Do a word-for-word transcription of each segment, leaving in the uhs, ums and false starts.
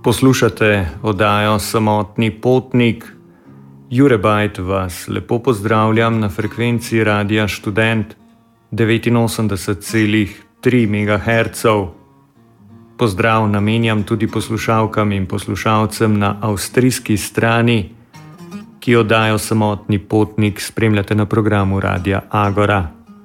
Poslušate oddajo Samotni potnik. Jure Bajt vas lepo pozdravljam na frekvenci Radia Študent devetinosemdeset celih tri megaherca. Pozdrav namenjam tudi poslušalkam in poslušalcem na avstrijski strani, ki oddajo Samotni potnik spremljate na programu Radia Agora.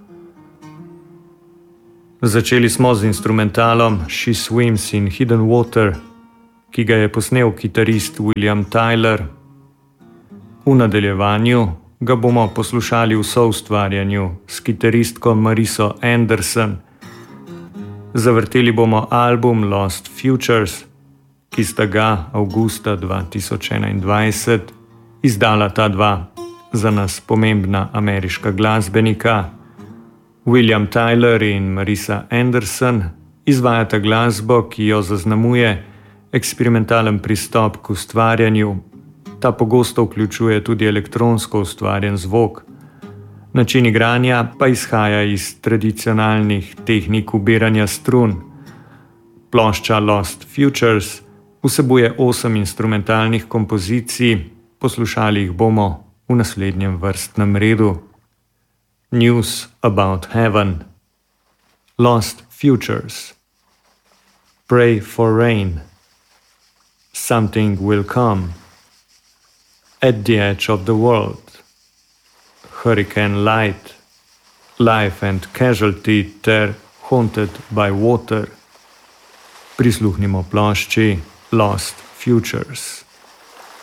Začeli smo z instrumentalom She Swims in Hidden Water, ki ga je posnel kitarist William Tyler. V nadaljevanju ga bomo poslušali v soustvarjanju s kitaristko Mariso Anderson. Zavrteli bomo album Lost Futures, ki sta ga avgusta dva tisoč enaindvajset izdala ta dva za nas pomembna ameriška glasbenika. William Tyler in Marisa Anderson izvajata glasbo, ki jo zaznamuje eksperimentalen pristop k ustvarjanju. Ta pogosto vključuje tudi elektronsko ustvarjen zvok. Način igranja pa izhaja iz tradicionalnih tehnik ubiranja strun. Plošča Lost Futures vsebuje osem instrumentalnih kompozicij, poslušali jih bomo v naslednjem vrstnem redu. News about Heaven, Lost Futures, Pray for Rain, Something Will Come, At the Edge of the World, Hurricane Light, Life and Casualty ter Haunted by Water. Prisluhnimo plošči Lost Futures.